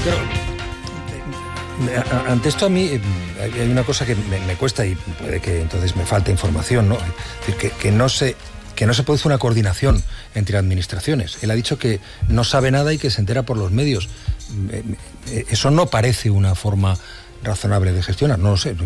Pero ante esto a mí hay una cosa que me cuesta y puede que entonces me falte información, ¿no? Es decir, que no se produce una coordinación entre administraciones. Él ha dicho que no sabe nada y que se entera por los medios. Eso no parece una forma razonable de gestionar, no lo sé.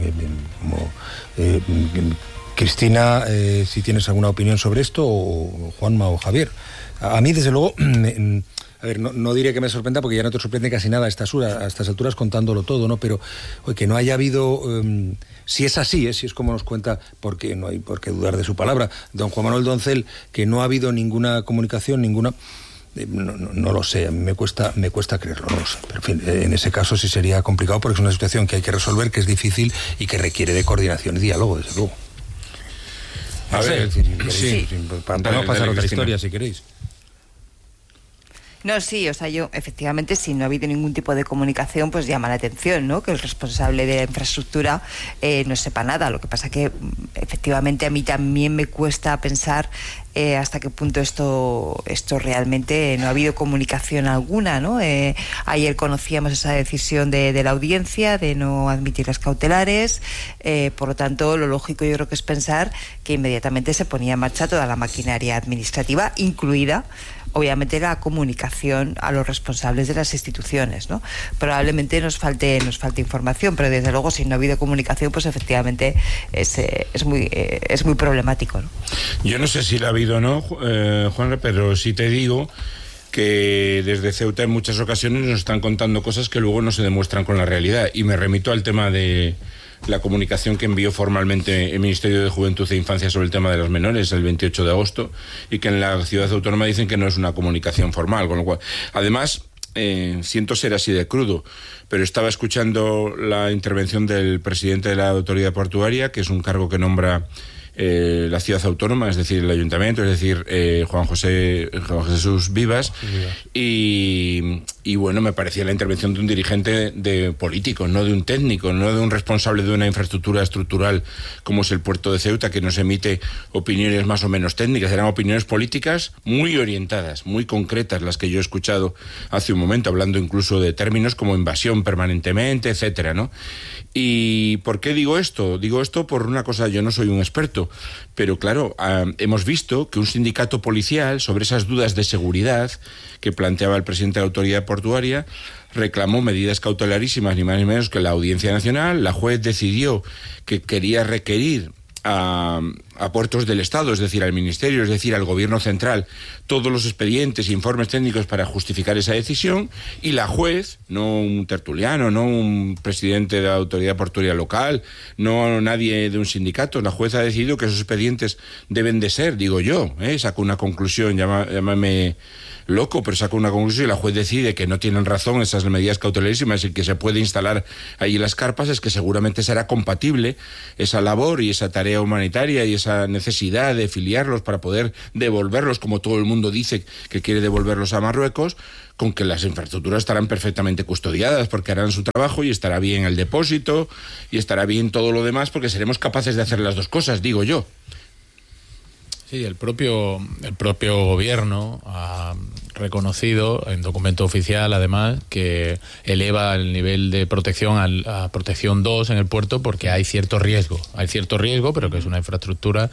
Cristina, si tienes alguna opinión sobre esto, o Juanma o Javier. A mí, desde luego, a ver, no diré que me sorprenda porque ya no te sorprende casi nada a estas alturas contándolo todo, ¿no? Pero que no haya habido, si es así, si es como nos cuenta, porque no hay por qué dudar de su palabra, don Juan Manuel Doncel, que no ha habido ninguna comunicación, no lo sé, a mí me cuesta creerlo, no lo sé. Pero en fin, en ese caso sí sería complicado porque es una situación que hay que resolver, que es difícil y que requiere de coordinación y diálogo, desde luego. A ver, sí. Podemos pasar a otra historia si queréis. No, sí, o sea, yo, efectivamente, si no ha habido ningún tipo de comunicación, pues llama la atención, ¿no? Que el responsable de la infraestructura no sepa nada. Lo que pasa que, efectivamente, a mí también me cuesta pensar hasta qué punto esto realmente no ha habido comunicación alguna, ¿no? Ayer conocíamos esa decisión de la audiencia de no admitir las cautelares, por lo tanto, lo lógico yo creo que es pensar que inmediatamente se ponía en marcha toda la maquinaria administrativa, incluida obviamente la comunicación a los responsables de las instituciones, ¿no? Probablemente nos falte información, pero desde luego si no ha habido comunicación, pues efectivamente es muy problemático, ¿no? Yo no sé si la ha habido o no, Juan, pero sí te digo que desde Ceuta en muchas ocasiones nos están contando cosas que luego no se demuestran con la realidad, y me remito al tema de la comunicación que envió formalmente el Ministerio de Juventud e Infancia sobre el tema de los menores el 28 de agosto, y que en la ciudad autónoma dicen que no es una comunicación formal, con lo cual, además, siento ser así de crudo, pero estaba escuchando la intervención del presidente de la autoridad portuaria, que es un cargo que nombra la ciudad autónoma, es decir, el ayuntamiento, es decir, Juan Jesús Vivas, y bueno, me parecía la intervención de un dirigente de político, no de un técnico, no de un responsable de una infraestructura estructural como es el puerto de Ceuta, que nos emite opiniones más o menos técnicas. Eran opiniones políticas muy orientadas, muy concretas, las que yo he escuchado hace un momento, hablando incluso de términos como invasión permanentemente, etcétera, ¿no? ¿Y por qué digo esto? Digo esto por una cosa, yo no soy un experto, pero claro, hemos visto que un sindicato policial, sobre esas dudas de seguridad que planteaba el presidente de la autoridad portuaria, reclamó medidas cautelarísimas, ni más ni menos que la Audiencia Nacional. La juez decidió que quería requerir a puertos del Estado, es decir, al Ministerio, es decir, al Gobierno Central, todos los expedientes e informes técnicos para justificar esa decisión, y la juez, no un tertuliano, no un presidente de la autoridad portuaria local, no nadie de un sindicato, la juez ha decidido que esos expedientes deben de ser, digo yo, sacó una conclusión, llámame loco, pero saca una conclusión y la juez decide que no tienen razón esas medidas cautelarísimas y que se puede instalar ahí las carpas, es que seguramente será compatible esa labor y esa tarea humanitaria y esa necesidad de filiarlos para poder devolverlos, como todo el mundo dice que quiere devolverlos a Marruecos, con que las infraestructuras estarán perfectamente custodiadas porque harán su trabajo y estará bien el depósito y estará bien todo lo demás, porque seremos capaces de hacer las dos cosas, digo yo. Sí, el propio gobierno ha reconocido en documento oficial, además, que eleva el nivel de protección a protección 2 en el puerto porque hay cierto riesgo. Hay cierto riesgo, pero que es una infraestructura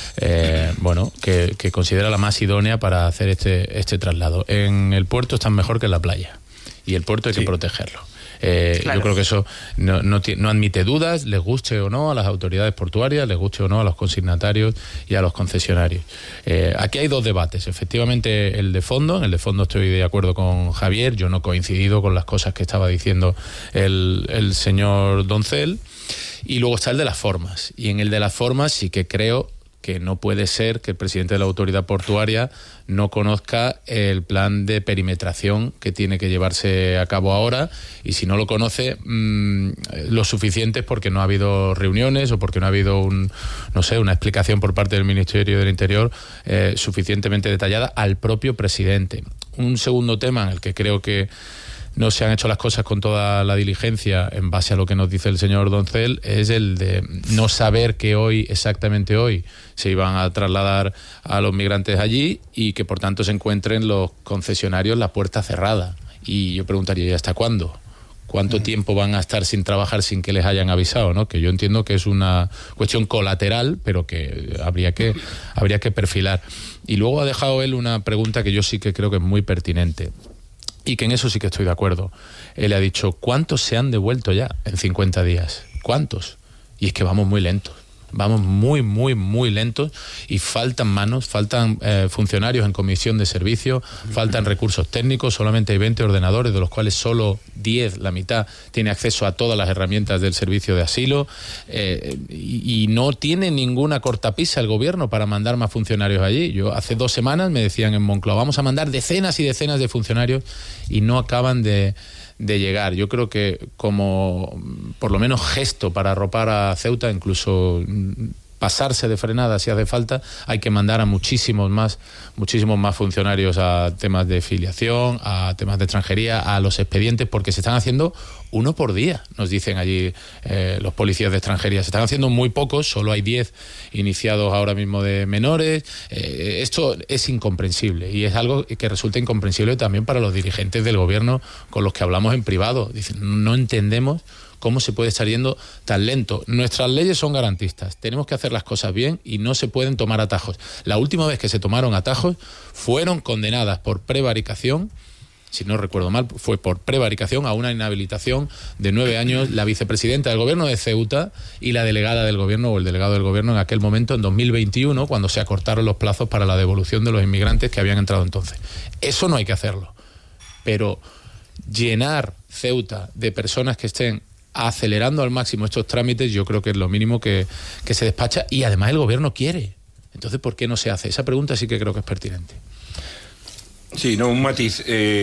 que considera la más idónea para hacer este traslado. En el puerto están mejor que en la playa, y el puerto hay que protegerlo. Claro. Yo creo que eso no admite dudas, les guste o no a las autoridades portuarias, les guste o no a los consignatarios y a los concesionarios. Aquí hay dos debates. Efectivamente, en el de fondo estoy de acuerdo con Javier. Yo no he coincidido con las cosas que estaba diciendo el señor Doncel. Y luego está el de las formas. Y en el de las formas sí que creo que no puede ser que el presidente de la autoridad portuaria no conozca el plan de perimetración que tiene que llevarse a cabo ahora, y si no lo conoce, lo suficiente es porque no ha habido reuniones o porque no ha habido una explicación por parte del Ministerio del Interior suficientemente detallada al propio presidente. Un segundo tema en el que creo que no se han hecho las cosas con toda la diligencia en base a lo que nos dice el señor Doncel, es el de no saber que exactamente hoy, se iban a trasladar a los migrantes allí y que por tanto se encuentren los concesionarios la puerta cerrada. Y yo preguntaría, ¿y hasta cuándo? ¿Cuánto tiempo van a estar sin trabajar sin que les hayan avisado, ¿no? Que yo entiendo que es una cuestión colateral, pero que habría que perfilar. Y luego ha dejado él una pregunta que yo sí que creo que es muy pertinente, y que en eso sí que estoy de acuerdo. Él ha dicho, ¿cuántos se han devuelto ya en 50 días? ¿Cuántos? Y es que vamos muy lentos. Vamos muy, muy, muy lentos y faltan manos, faltan funcionarios en comisión de servicio, faltan recursos técnicos, solamente hay 20 ordenadores, de los cuales solo 10, la mitad, tiene acceso a todas las herramientas del servicio de asilo, y no tiene ninguna cortapisa el gobierno para mandar más funcionarios allí. Yo hace 2 semanas me decían en Moncloa, vamos a mandar decenas y decenas de funcionarios y no acaban de llegar. Yo creo que como por lo menos gesto para arropar a Ceuta, incluso pasarse de frenada si hace falta, hay que mandar a muchísimos más funcionarios a temas de filiación, a temas de extranjería, a los expedientes, porque se están haciendo uno por día, nos dicen allí los policías de extranjería. Se están haciendo muy pocos, solo hay 10 iniciados ahora mismo de menores. Esto es incomprensible y es algo que resulta incomprensible también para los dirigentes del gobierno con los que hablamos en privado. Dicen, no entendemos cómo se puede estar yendo tan lento. Nuestras leyes son garantistas, tenemos que hacer las cosas bien y no se pueden tomar atajos. La última vez que se tomaron atajos fueron condenadas por prevaricación, si no recuerdo mal, fue por prevaricación a una inhabilitación de 9 años la vicepresidenta del gobierno de Ceuta y la delegada del gobierno o el delegado del gobierno en aquel momento, en 2021, cuando se acortaron los plazos para la devolución de los inmigrantes que habían entrado entonces. Eso no hay que hacerlo. Pero llenar Ceuta de personas que estén acelerando al máximo estos trámites, yo creo que es lo mínimo que se despacha, y además el gobierno quiere. Entonces, ¿por qué no se hace? Esa pregunta sí que creo que es pertinente. Sí, no, un matiz,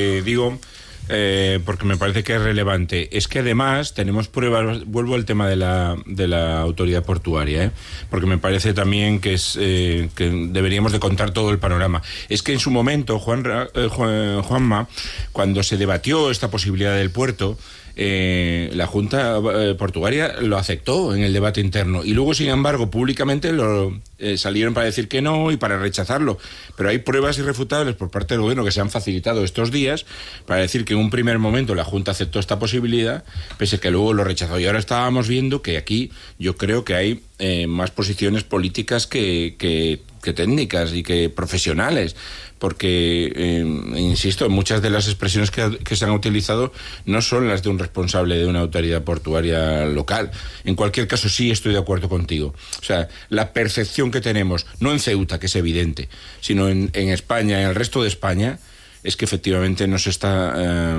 porque me parece que es relevante. Es que además tenemos pruebas, vuelvo al tema de la autoridad portuaria, porque me parece también que que deberíamos de contar todo el panorama. Es que en su momento, Juanma, cuando se debatió esta posibilidad del puerto, la Junta Portuaria lo aceptó en el debate interno y luego, sin embargo, públicamente salieron para decir que no y para rechazarlo. Pero hay pruebas irrefutables por parte del gobierno que se han facilitado estos días para decir que en un primer momento la Junta aceptó esta posibilidad, pese a que luego lo rechazó. Y ahora estábamos viendo que aquí yo creo que hay más posiciones políticas que técnicas y que profesionales, porque, insisto, muchas de las expresiones que se han utilizado no son las de un responsable de una autoridad portuaria local. En cualquier caso, sí estoy de acuerdo contigo. O sea, la percepción que tenemos, no en Ceuta, que es evidente, sino en España, en el resto de España, es que efectivamente no se está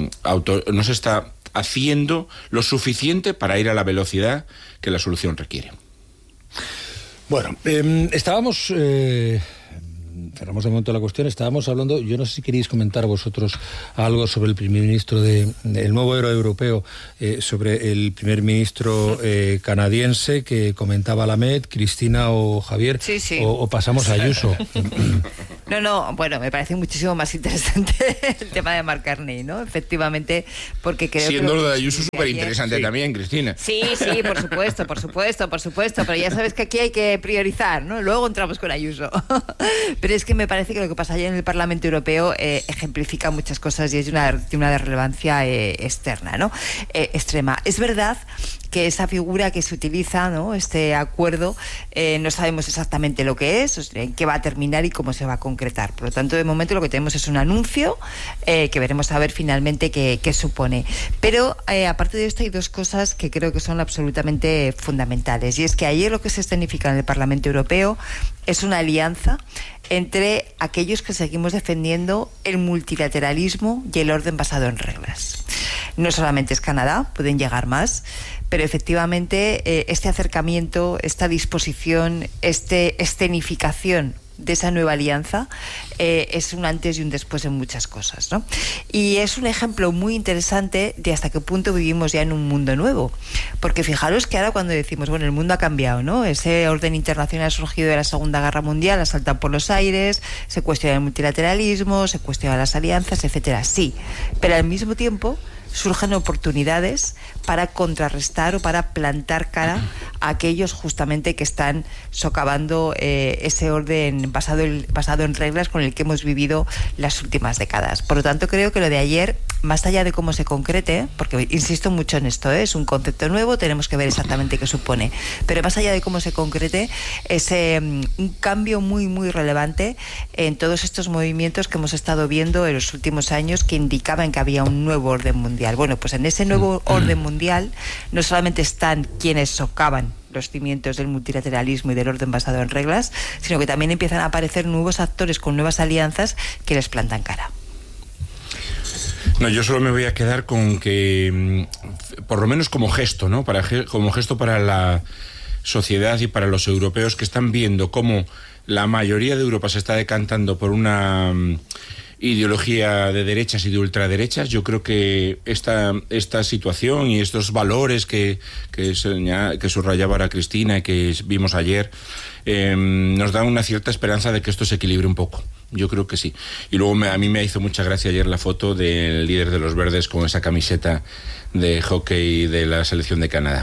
haciendo lo suficiente para ir a la velocidad que la solución requiere. Bueno, estábamos... cerramos de momento la cuestión. Estábamos hablando, yo no sé si queréis comentar vosotros algo sobre el primer ministro del nuevo héroe europeo, sobre el primer ministro canadiense que comentaba Lamed, Cristina o Javier, sí. O pasamos a Ayuso. No, bueno, me parece muchísimo más interesante el tema de Mark Carney, ¿no? Efectivamente, porque creo que... Siendo lo de Ayuso súper interesante también, Cristina. Sí, por supuesto, pero ya sabes que aquí hay que priorizar, ¿no? Luego entramos con Ayuso. Pero es que me parece que lo que pasa allá en el Parlamento Europeo ejemplifica muchas cosas y es de una relevancia externa, ¿no? Extrema. Es verdad que esa figura que se utiliza, ¿no? Este acuerdo, no sabemos exactamente lo que es, en qué va a terminar y cómo se va a concretar. Por lo tanto, de momento lo que tenemos es un anuncio que veremos a ver finalmente qué supone. Pero aparte de esto hay dos cosas que creo que son absolutamente fundamentales, y es que ayer lo que se escenifica en el Parlamento Europeo es una alianza entre aquellos que seguimos defendiendo el multilateralismo y el orden basado en reglas. No solamente es Canadá, pueden llegar más, pero efectivamente este acercamiento, esta disposición, esta escenificación de esa nueva alianza es un antes y un después en muchas cosas, ¿no? Y es un ejemplo muy interesante de hasta qué punto vivimos ya en un mundo nuevo, porque fijaros que ahora cuando decimos, bueno, el mundo ha cambiado, ¿no? Ese orden internacional ha surgido de la Segunda Guerra Mundial, ha saltado por los aires, se cuestiona el multilateralismo, se cuestiona las alianzas, etcétera. Sí, pero al mismo tiempo surgen oportunidades para contrarrestar o para plantar cara a aquellos justamente que están socavando ese orden basado en reglas con el que hemos vivido las últimas décadas. Por lo tanto, creo que lo de ayer, más allá de cómo se concrete, porque insisto mucho en esto, es un concepto nuevo, tenemos que ver exactamente qué supone, pero más allá de cómo se concrete, es un cambio muy, muy relevante en todos estos movimientos que hemos estado viendo en los últimos años que indicaban que había un nuevo orden mundial. Bueno, pues en ese nuevo orden mundial no solamente están quienes socavan los cimientos del multilateralismo y del orden basado en reglas, sino que también empiezan a aparecer nuevos actores con nuevas alianzas que les plantan cara. No, yo solo me voy a quedar con que, por lo menos como gesto, ¿no? Como gesto para la sociedad y para los europeos que están viendo cómo la mayoría de Europa se está decantando por una ideología de derechas y de ultraderechas. Yo creo que esta situación y estos valores que subrayaba ahora Cristina y que vimos ayer nos dan una cierta esperanza de que esto se equilibre un poco. Yo creo que sí. Y luego a mí me hizo mucha gracia ayer la foto del líder de los Verdes con esa camiseta de hockey de la selección de Canadá.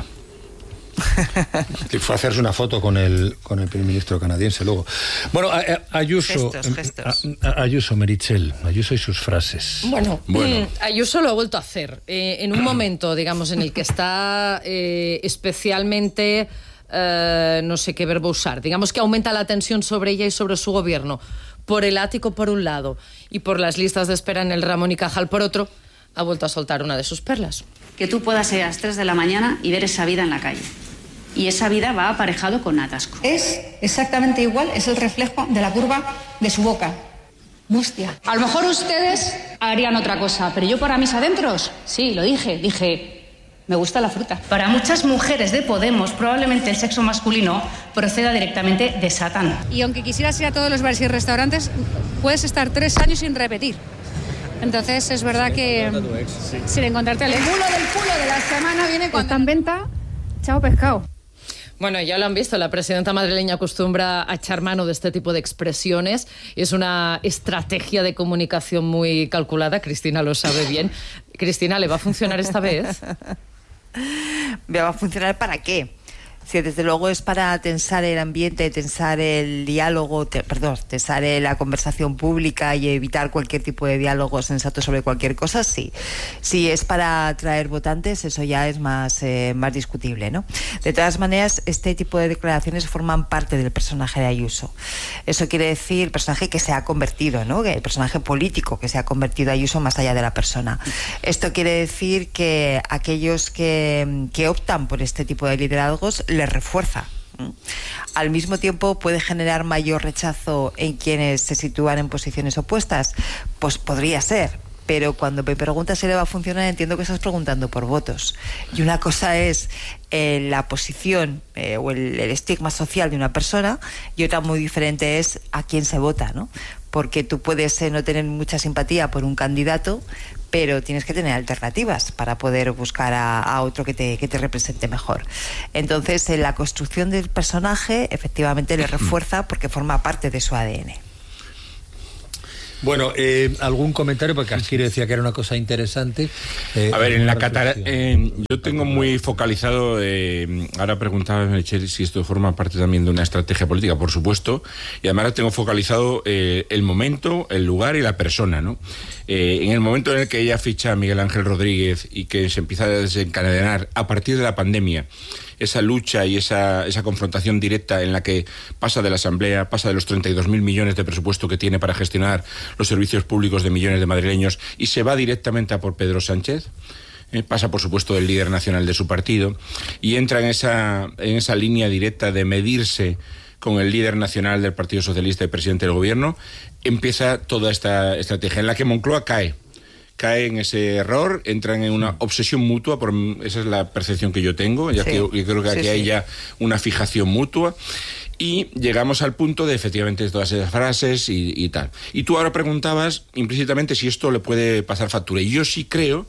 Fue a hacerse una foto con el primer ministro canadiense luego. Bueno, Ayuso, gestos. Ayuso, Meritxell, Ayuso y sus frases. Bueno. Ayuso lo ha vuelto a hacer en un momento, digamos, en el que está especialmente no sé qué verbo usar, digamos que aumenta la tensión sobre ella y sobre su gobierno, por el ático por un lado y por las listas de espera en el Ramón y Cajal por otro. Ha vuelto a soltar una de sus perlas. Que tú puedas ir a las 3 de la mañana y ver esa vida en la calle. Y esa vida va aparejado con atasco. Es exactamente igual, es el reflejo de la curva de su boca. Mustia. A lo mejor ustedes harían otra cosa, pero yo para mis adentros, sí, lo dije, me gusta la fruta. Para muchas mujeres de Podemos, probablemente el sexo masculino proceda directamente de Satán. Y aunque quisieras ir a todos los bares y restaurantes, puedes estar 3 años sin repetir. Entonces es verdad que sin encontrarte el culo de la semana viene cuando está en venta, chao pescado. Bueno, ya lo han visto, la presidenta madrileña acostumbra a echar mano de este tipo de expresiones. Es una estrategia de comunicación muy calculada, Cristina lo sabe bien. Cristina, ¿le va a funcionar esta vez? ¿Me va a funcionar para qué? Sí, desde luego es para tensar el ambiente, tensar el diálogo, tensar la conversación pública y evitar cualquier tipo de diálogo sensato sobre cualquier cosa, sí. Si es para atraer votantes, eso ya es más discutible, ¿no? De todas maneras, este tipo de declaraciones forman parte del personaje de Ayuso. Eso quiere decir el personaje que se ha convertido, ¿no? El personaje político que se ha convertido Ayuso más allá de la persona. Esto quiere decir que aquellos que optan por este tipo de liderazgos les refuerza. Al mismo tiempo puede generar mayor rechazo en quienes se sitúan en posiciones opuestas. Pues podría ser, pero cuando me preguntas si le va a funcionar, entiendo que estás preguntando por votos. Y una cosa es la posición o el estigma social de una persona, y otra muy diferente es a quién se vota, ¿no? Porque tú puedes no tener mucha simpatía por un candidato, pero tienes que tener alternativas para poder buscar a otro que te represente mejor. Entonces, la construcción del personaje efectivamente le refuerza porque forma parte de su ADN. Bueno, ¿algún comentario? Porque Casquiro decía que era una cosa interesante. A ver, en la yo tengo muy focalizado, ahora preguntaba Meritxell si esto forma parte también de una estrategia política, por supuesto, y además tengo focalizado el momento, el lugar y la persona, ¿no? En el momento en el que ella ficha a Miguel Ángel Rodríguez y que se empieza a desencadenar a partir de la pandemia esa lucha y esa confrontación directa en la que pasa de la Asamblea, pasa de los 32.000 millones de presupuesto que tiene para gestionar los servicios públicos de millones de madrileños y se va directamente a por Pedro Sánchez. Pasa, por supuesto, del líder nacional de su partido y entra en esa línea directa de medirse con el líder nacional del Partido Socialista y presidente del Gobierno. Empieza toda esta estrategia en la que Moncloa cae en ese error, entran en una obsesión mutua, esa es la percepción que yo tengo, ya que yo creo que aquí hay ya una fijación mutua, y llegamos al punto de efectivamente todas esas frases y tal. Y tú ahora preguntabas implícitamente si esto le puede pasar factura, y yo sí creo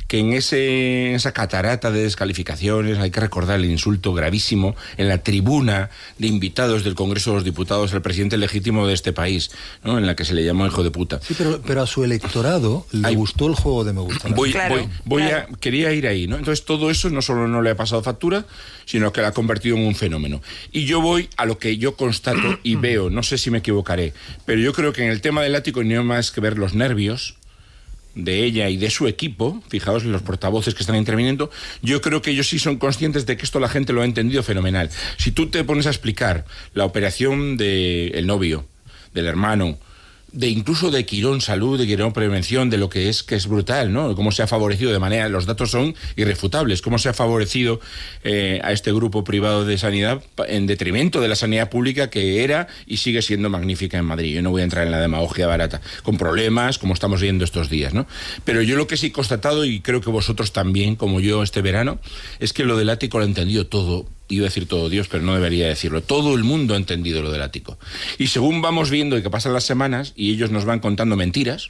que en esa catarata de descalificaciones hay que recordar el insulto gravísimo en la tribuna de invitados del Congreso de los Diputados al presidente legítimo de este país, ¿no? En la que se le llamó hijo de puta. Sí, pero a su electorado le gustó el juego de me gusta. Quería ir ahí, ¿no? Entonces todo eso no solo no le ha pasado factura, sino que la ha convertido en un fenómeno. Y yo voy a lo que yo constato y veo, no sé si me equivocaré, pero yo creo que en el tema del ático no hay más que ver los nervios de ella y de su equipo. Fijaos en los portavoces que están interviniendo. Yo creo que ellos sí son conscientes de que esto la gente lo ha entendido fenomenal. Si tú te pones a explicar la operación del novio, del hermano, incluso de Quirón Salud, de Quirón Prevención, de lo que es brutal, ¿no? Cómo se ha favorecido de manera, los datos son irrefutables, cómo se ha favorecido a este grupo privado de sanidad en detrimento de la sanidad pública que era y sigue siendo magnífica en Madrid. Yo no voy a entrar en la demagogia barata, con problemas como estamos viendo estos días, ¿no? Pero yo lo que sí he constatado, y creo que vosotros también, como yo este verano, es que lo del ático lo ha entendido todo. Iba a decir todo Dios, pero no debería decirlo. Todo el mundo ha entendido lo del ático. Y según vamos viendo y que pasan las semanas, y ellos nos van contando mentiras,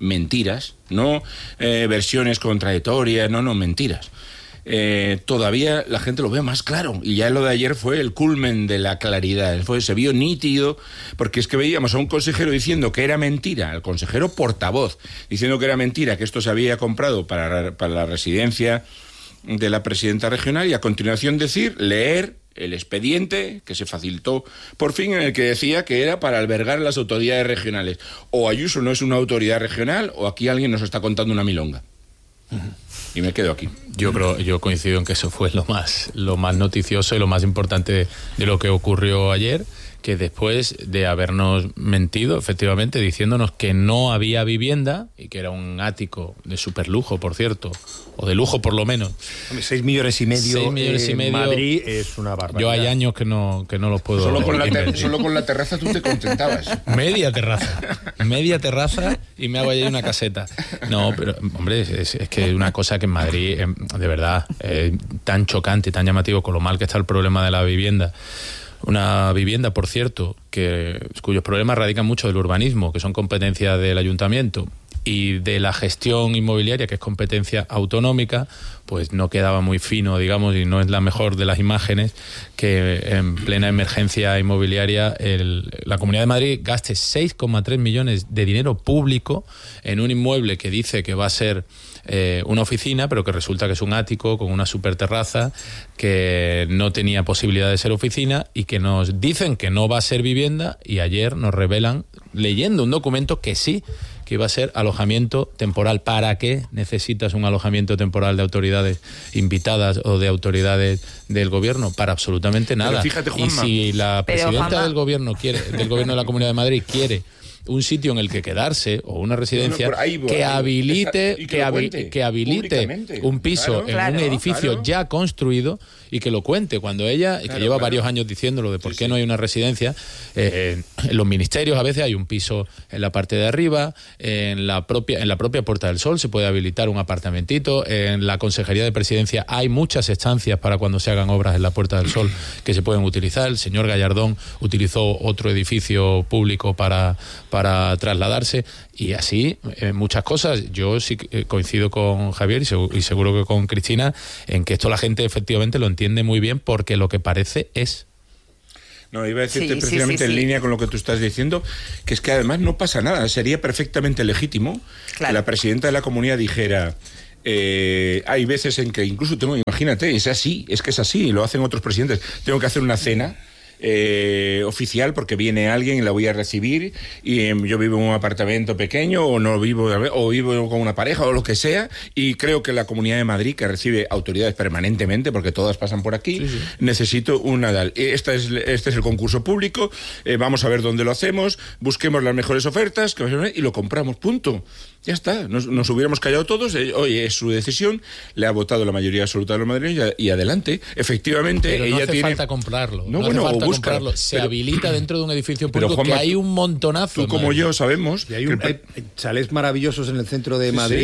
no versiones contradictorias, no, mentiras. Todavía la gente lo ve más claro. Y ya lo de ayer fue el culmen de la claridad. Se vio nítido, porque es que veíamos a un consejero diciendo que era mentira, al consejero portavoz, diciendo que era mentira, que esto se había comprado para la residencia de la presidenta regional, y a continuación leer el expediente que se facilitó por fin, en el que decía que era para albergar las autoridades regionales. O Ayuso no es una autoridad regional, o aquí alguien nos está contando una milonga. Y me quedo aquí. Yo coincido en que eso fue lo más noticioso y lo más importante de lo que ocurrió ayer, que después de habernos mentido, efectivamente, diciéndonos que no había vivienda y que era un ático de superlujo, por cierto, o de lujo por lo menos. 6,5 millones en Madrid es una barbaridad. Yo hay años que no los puedo... Solo con la terraza tú te contentabas. Media terraza y me hago allí una caseta. No, pero, hombre, es que es una cosa que en Madrid, de verdad, tan chocante y tan llamativo con lo mal que está el problema de la vivienda. Una vivienda, por cierto, cuyos problemas radican mucho del urbanismo, que son competencia del ayuntamiento, y de la gestión inmobiliaria, que es competencia autonómica, pues no quedaba muy fino, digamos, y no es la mejor de las imágenes que en plena emergencia inmobiliaria la Comunidad de Madrid gaste 6,3 millones de dinero público en un inmueble que dice que va a ser una oficina, pero que resulta que es un ático con una superterraza que no tenía posibilidad de ser oficina, y que nos dicen que no va a ser vivienda, y ayer nos revelan, leyendo un documento, que sí, que iba a ser alojamiento temporal. ¿Para qué necesitas un alojamiento temporal de autoridades invitadas o de autoridades del gobierno? Para absolutamente nada. Pero fíjate, Juanma, y si la presidenta del gobierno de la Comunidad de Madrid quiere un sitio en el que quedarse o una residencia que habilite un piso en un edificio ya construido, y que lo cuente cuando ella, que lleva varios años diciéndolo de por qué no hay una residencia. En los ministerios a veces hay un piso en la parte de arriba, en la propia Puerta del Sol se puede habilitar un apartamentito, en la Consejería de Presidencia hay muchas estancias para cuando se hagan obras en la Puerta del Sol que se pueden utilizar. El señor Gallardón utilizó otro edificio público para trasladarse, y así muchas cosas. Yo sí coincido con Javier y seguro que con Cristina en que esto la gente efectivamente lo entiende muy bien, porque lo que parece es... No, iba a decirte precisamente en línea con lo que tú estás diciendo, que es que además no pasa nada. Sería perfectamente legítimo que la presidenta de la comunidad dijera... hay veces en que incluso imagínate, es así, lo hacen otros presidentes, tengo que hacer una cena oficial porque viene alguien y la voy a recibir, y yo vivo en un apartamento pequeño, o vivo con una pareja o lo que sea, y creo que la Comunidad de Madrid, que recibe autoridades permanentemente porque todas pasan por aquí, necesito un Nadal. Este es el concurso público, vamos a ver dónde lo hacemos, busquemos las mejores ofertas y lo compramos, punto. Ya está, nos hubiéramos callado todos. Oye, es su decisión, le ha votado la mayoría absoluta de los madrileños, y adelante. Efectivamente, pero ella no hace falta comprarlo. No hace falta comprarlo. Se habilita dentro de un edificio público, Juanma, que hay un montonazo. Tú como yo sabemos. Y hay chalés maravillosos en el centro de Madrid.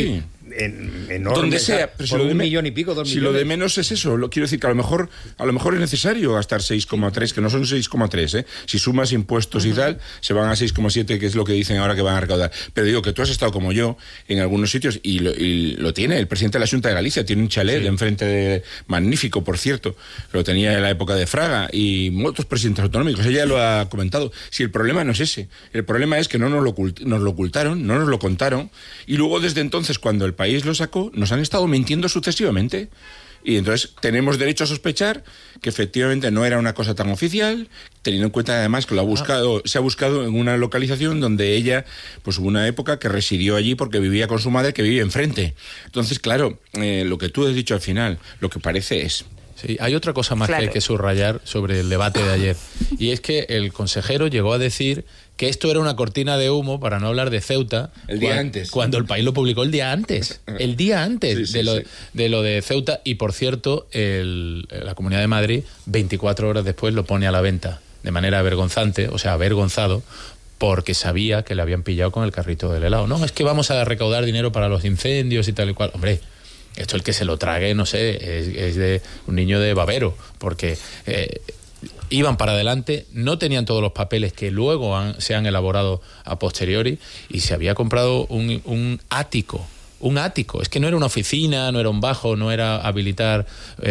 enorme. Donde sea, pero por 1 millón y pico, 2 millones. Si lo de menos es eso, quiero decir que a lo mejor es necesario gastar 6,3, que no son 6,3, Si sumas impuestos y tal, se van a 6,7, que es lo que dicen ahora que van a recaudar. Pero digo que tú has estado como yo en algunos sitios y lo tiene el presidente de la Xunta de Galicia, tiene un chalet de enfrente magnífico, por cierto, lo tenía en la época de Fraga, y otros presidentes autonómicos, ella lo ha comentado. Si el problema no es ese, el problema es que no nos lo ocultaron, no nos lo contaron, y luego desde entonces, cuando el país lo sacó, nos han estado mintiendo sucesivamente. Y entonces tenemos derecho a sospechar que efectivamente no era una cosa tan oficial, teniendo en cuenta además que se ha buscado en una localización donde ella, pues hubo una época que residió allí porque vivía con su madre, que vive enfrente. Entonces, claro, lo que tú has dicho al final, lo que parece es... Sí, hay otra cosa más que hay que subrayar sobre el debate de ayer, y es que el consejero llegó a decir que esto era una cortina de humo para no hablar de Ceuta antes. Cuando el país lo publicó el día antes de lo de Ceuta, y por cierto la Comunidad de Madrid 24 horas después lo pone a la venta de manera avergonzante, o sea, avergonzado, porque sabía que le habían pillado con el carrito del helado. No, es que vamos a recaudar dinero para los incendios y tal y cual. Hombre, esto el que se lo trague, no sé, es de un niño de babero, porque iban para adelante, no tenían todos los papeles que luego se han elaborado a posteriori, y se había comprado un ático. Un ático, es que no era una oficina, no era un bajo, no era habilitar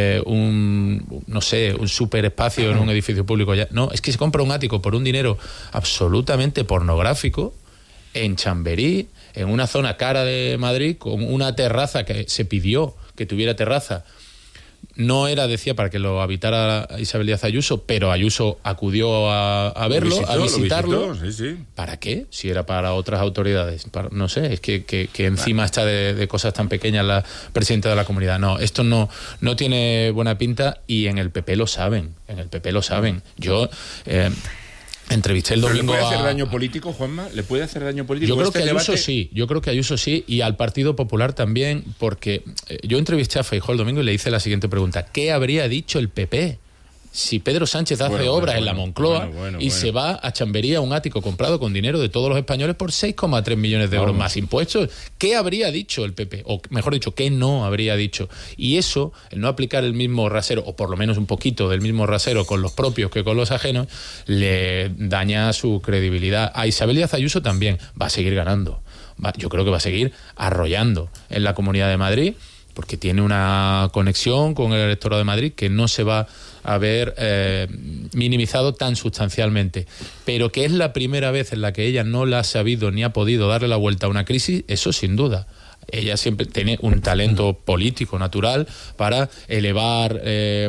un super espacio en un edificio público. No, es que se compra un ático por un dinero absolutamente pornográfico en Chamberí, en una zona cara de Madrid, con una terraza que se pidió que tuviera terraza. No era, decía, para que lo habitara Isabel Díaz Ayuso, pero Ayuso acudió a verlo, a visitarlo. Sí. ¿Para qué? Si era para otras autoridades. No sé, es que encima está de cosas tan pequeñas la presidenta de la comunidad. No, esto no tiene buena pinta, y en el PP lo saben. Yo... entrevisté el domingo. ¿Le puede hacer daño político, Juanma? ¿Le puede hacer daño político? Yo creo que Ayuso sí, y al Partido Popular también, porque yo entrevisté a Feijóo el domingo y le hice la siguiente pregunta: ¿qué habría dicho el PP si Pedro Sánchez hace obras en la Moncloa y se va a Chamberí, a un ático comprado con dinero de todos los españoles por 6,3 millones de euros más impuestos? ¿Qué habría dicho el PP? O mejor dicho, ¿qué no habría dicho? Y eso, el no aplicar el mismo rasero, o por lo menos un poquito del mismo rasero con los propios que con los ajenos, le daña su credibilidad. A Isabel Díaz Ayuso también va a seguir ganando. Yo creo que va a seguir arrollando en la Comunidad de Madrid, porque tiene una conexión con el electorado de Madrid que no se va a ver minimizado tan sustancialmente, pero que es la primera vez en la que ella no la ha sabido ni ha podido darle la vuelta a una crisis, eso sin duda. Ella siempre tiene un talento político natural para elevar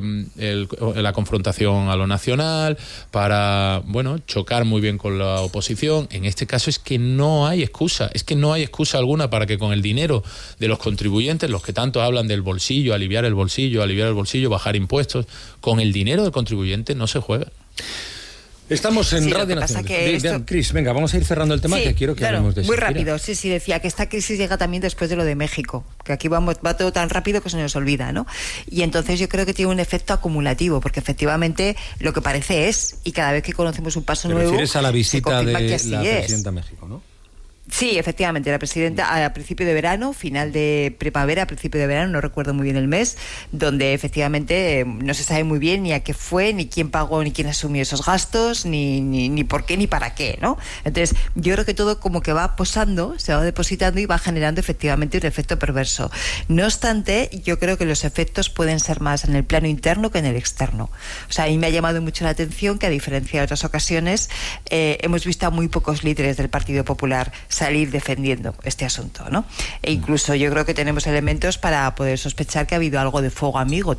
la confrontación a lo nacional, para, chocar muy bien con la oposición. En este caso es que no hay excusa alguna para que con el dinero de los contribuyentes, los que tanto hablan del bolsillo, aliviar el bolsillo, bajar impuestos, con el dinero del contribuyente no se juega. Estamos en Radio Nacional. Cris, venga, vamos a ir cerrando el tema, que quiero que hablemos de eso. Muy rápido, decía que esta crisis llega también después de lo de México, que aquí va todo tan rápido que se nos olvida, ¿no? Y entonces yo creo que tiene un efecto acumulativo, porque efectivamente lo que parece es, y cada vez que conocemos un paso nuevo... ¿Te refieres a la visita de la presidenta a México, no? Sí, efectivamente, la presidenta a principio de verano, final de primavera, a principio de verano, no recuerdo muy bien el mes, donde efectivamente no se sabe muy bien ni a qué fue, ni quién pagó, ni quién asumió esos gastos, ni por qué, ni para qué, ¿no? Entonces, yo creo que todo como que va posando, se va depositando y va generando efectivamente un efecto perverso. No obstante, yo creo que los efectos pueden ser más en el plano interno que en el externo. O sea, a mí me ha llamado mucho la atención que, a diferencia de otras ocasiones, hemos visto a muy pocos líderes del Partido Popular salir defendiendo este asunto, ¿no? E incluso yo creo que tenemos elementos para poder sospechar que ha habido algo de fuego amigo